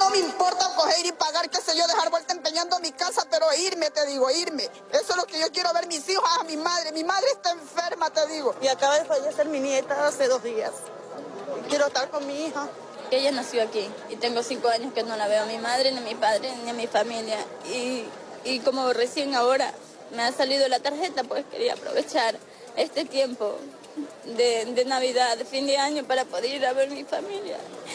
no me importa coger y pagar, qué sé yo, dejar vuelta empeñando mi casa, pero irme, te digo, irme. Eso es lo que yo quiero ver, mis hijos, a mi madre. Mi madre está enferma, te digo. Y acaba de fallecer mi nieta hace 2 días. Quiero estar con mi hija. Ella nació aquí y tengo 5 años que no la veo a mi madre, ni a mi padre, ni a mi familia. Y como recién ahora me ha salido la tarjeta, pues quería aprovechar este tiempo de Navidad, de fin de año, para poder ir a ver a mi familia.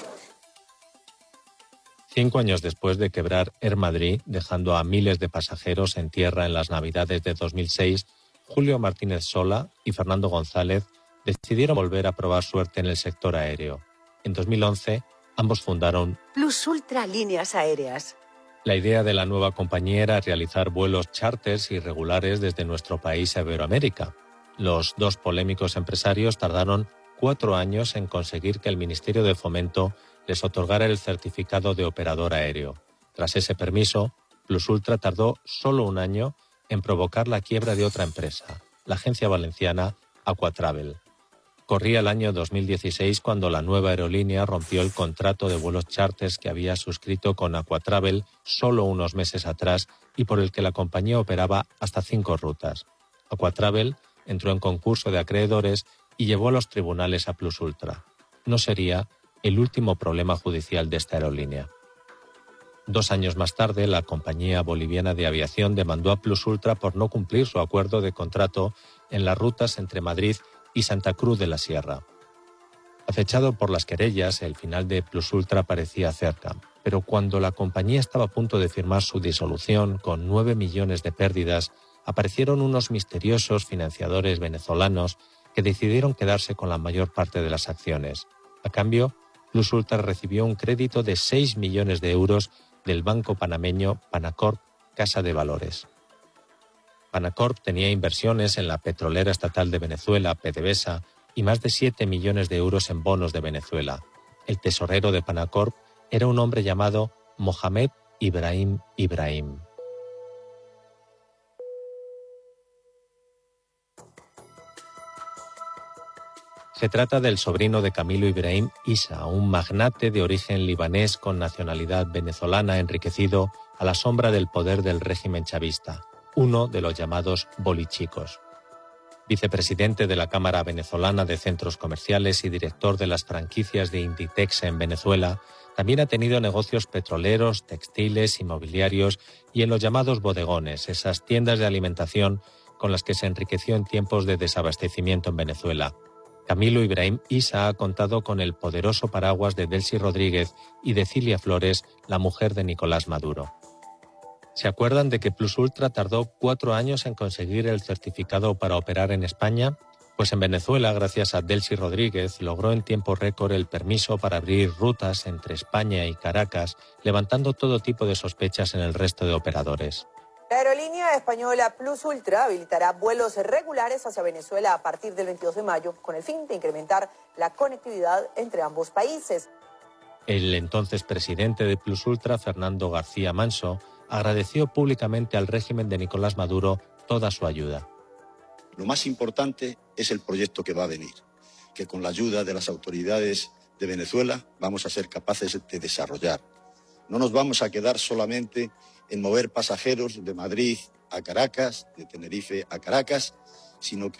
5 años después de quebrar Air Madrid, dejando a miles de pasajeros en tierra en las Navidades de 2006, Julio Martínez Sola y Fernando González decidieron volver a probar suerte en el sector aéreo. En 2011, ambos fundaron Plus Ultra Líneas Aéreas. La idea de la nueva compañía era realizar vuelos charters y regulares desde nuestro país a Iberoamérica. Los dos polémicos empresarios tardaron 4 años en conseguir que el Ministerio de Fomento les otorgara el certificado de operador aéreo. Tras ese permiso, Plus Ultra tardó solo 1 año en provocar la quiebra de otra empresa, la agencia valenciana Aquatravel. Corría el año 2016 cuando la nueva aerolínea rompió el contrato de vuelos charters que había suscrito con Aquatravel solo unos meses atrás y por el que la compañía operaba hasta 5 rutas. Aquatravel entró en concurso de acreedores y llevó a los tribunales a Plus Ultra. No sería el último problema judicial de esta aerolínea. 2 años más tarde, la compañía boliviana de aviación demandó a Plus Ultra por no cumplir su acuerdo de contrato en las rutas entre Madrid y Santa Cruz de la Sierra. Acechado por las querellas, el final de Plus Ultra parecía cerca, pero cuando la compañía estaba a punto de firmar su disolución con 9 millones de pérdidas, aparecieron unos misteriosos financiadores venezolanos que decidieron quedarse con la mayor parte de las acciones. A cambio, Plus Ultra recibió un crédito de 6 millones de euros del banco panameño Panacorp Casa de Valores. Panacorp tenía inversiones en la petrolera estatal de Venezuela, PDVSA, y más de 7 millones de euros en bonos de Venezuela. El tesorero de Panacorp era un hombre llamado Mohamed Ibrahim Ibrahim. Se trata del sobrino de Camilo Ibrahim Issa, un magnate de origen libanés con nacionalidad venezolana enriquecido a la sombra del poder del régimen chavista, uno de los llamados bolichicos. Vicepresidente de la Cámara Venezolana de Centros Comerciales y director de las franquicias de Inditex en Venezuela, también ha tenido negocios petroleros, textiles, inmobiliarios y en los llamados bodegones, esas tiendas de alimentación con las que se enriqueció en tiempos de desabastecimiento en Venezuela. Camilo Ibrahim Issa ha contado con el poderoso paraguas de Delcy Rodríguez y de Cilia Flores, la mujer de Nicolás Maduro. ¿Se acuerdan de que Plus Ultra tardó 4 años en conseguir el certificado para operar en España? Pues en Venezuela, gracias a Delcy Rodríguez, logró en tiempo récord el permiso para abrir rutas entre España y Caracas, levantando todo tipo de sospechas en el resto de operadores. La aerolínea española Plus Ultra habilitará vuelos regulares hacia Venezuela a partir del 22 de mayo con el fin de incrementar la conectividad entre ambos países. El entonces presidente de Plus Ultra, Fernando García Manso, agradeció públicamente al régimen de Nicolás Maduro toda su ayuda. Lo más importante es el proyecto que va a venir, que con la ayuda de las autoridades de Venezuela vamos a ser capaces de desarrollar. No nos vamos a quedar solamente en mover pasajeros de Madrid a Caracas, de Tenerife a Caracas, sino que